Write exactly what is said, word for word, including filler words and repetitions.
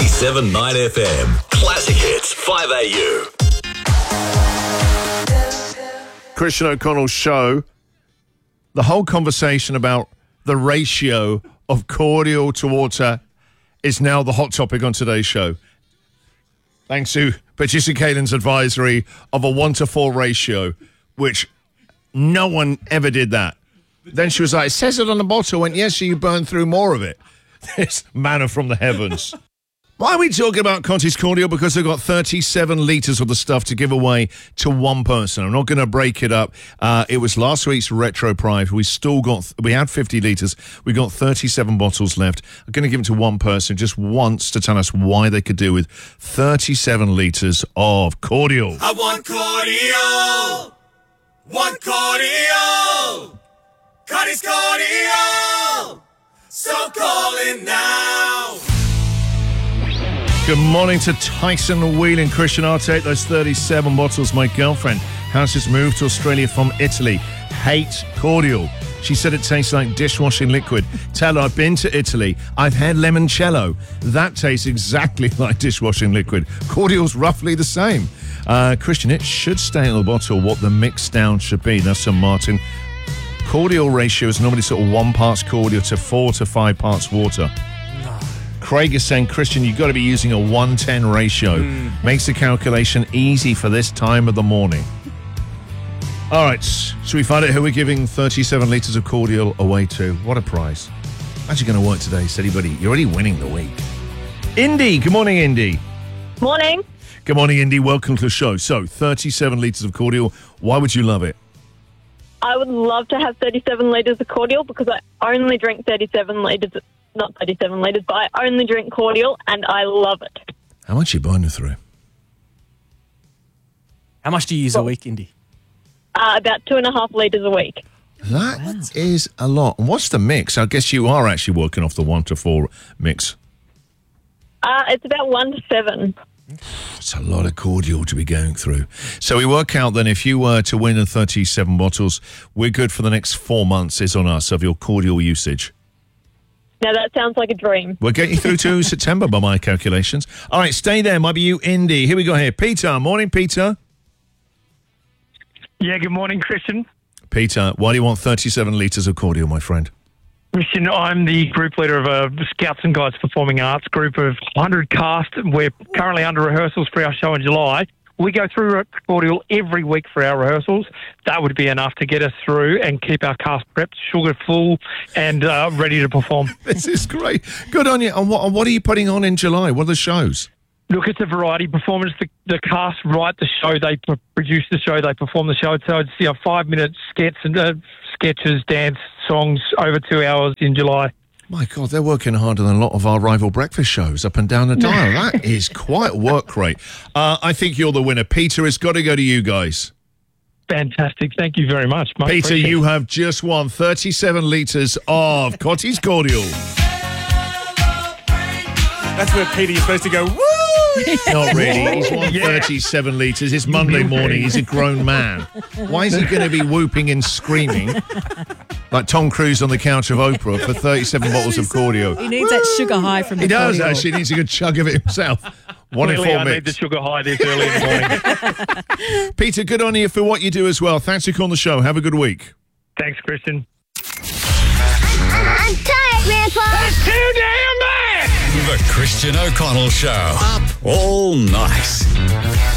ninety-seven point nine F M. Classic Hits, five A U. Christian O'Connell's show. The whole conversation about the ratio of cordial to water is now the hot topic on today's show. Thanks to Patricia Kalen's advisory of a one to four ratio, which no one ever did that. Then she was like, it says it on the bottle. I went, yes, so you burn through more of it. This manna from the heavens. Why are we talking about Conti's Cordial? Because they've got thirty-seven litres of the stuff to give away to one person. I'm not going to break it up. Uh, it was last week's Retro Pride. We still got, we had fifty litres. We got thirty-seven bottles left. I'm going to give them to one person just once to tell us why they could do with thirty-seven litres of cordial. I want cordial. Want cordial. Conti's Cordial. So call it now. Good morning to Tyson Whelan, Christian. I'll take those thirty-seven bottles. My girlfriend has just moved to Australia from Italy. Hates cordial. She said it tastes like dishwashing liquid. Tell her I've been to Italy. I've had limoncello. That tastes exactly like dishwashing liquid. Cordial's roughly the same. Uh, Christian, it should stay in the bottle what the mix down should be. That's Saint Martin. Cordial ratio is normally sort of one parts cordial to four to five parts water. Craig is saying, Christian, you've got to be using a one ten ratio. Mm. Makes the calculation easy for this time of the morning. All right, should we find out who we're giving thirty-seven litres of cordial away to? What a prize. How's it going to work today, steady buddy? You're already winning the week. Indy, good morning, Indy. Morning. Good morning, Indy. Welcome to the show. So, thirty-seven litres of cordial. Why would you love it? I would love to have thirty-seven litres of cordial because I only drink thirty-seven litres, not thirty-seven litres, but I only drink cordial and I love it. How much are you burning through? How much do you use well, a week, Indy? Uh, about two and a half litres a week. That wow. is a lot. And what's the mix? I guess you are actually working off the one to four mix. Uh, it's about one to seven. It's a lot of cordial to be going through. So we work out then if you were to win the thirty-seven bottles, we're good for the next four months is on us of your cordial usage. Now that sounds like a dream. We'll get you through to September by my calculations. All right, stay there. Might be you, Indy. Here we go here. Peter. Morning, Peter. Yeah, good morning, Christian. Peter, why do you want thirty-seven litres of cordial, my friend? Christian, I'm the group leader of a Scouts and Guides Performing Arts group of one hundred cast. We're currently under rehearsals for our show in July. We go through cordial every week for our rehearsals. That would be enough to get us through and keep our cast prepped, sugar full, and uh, ready to perform. This is great. Good on you. And what, what are you putting on in July? What are the shows? Look, it's a variety performance. The, the cast write the show, they p- produce the show, they perform the show. So it's you know, five-minute skits and uh, sketches, dance, songs, over two hours in July. My God, they're working harder than a lot of our rival breakfast shows up and down the dial. That is quite work rate. Uh, I think you're the winner. Peter, it's got to go to you guys. Fantastic. Thank you very much. Much Peter, you have just won thirty-seven litres of Conti's Cordial. That's where Peter, you're supposed to go, woo! Not really. He's won yeah. thirty-seven litres. It's Monday morning. He's a grown man. Why is he going to be whooping and screaming like Tom Cruise on the couch of Oprah for thirty-seven bottles of cordial? He needs that sugar high from the He does, cordial. actually. He needs a good chug of it himself. One Clearly, in four I mix. need the sugar high this early in the morning. Peter, good on you for what you do as well. Thanks for calling the show. Have a good week. Thanks, Christian. I'm tired, Grandpa. That's too damn bad. The Christian O'Connell Show. Up all night.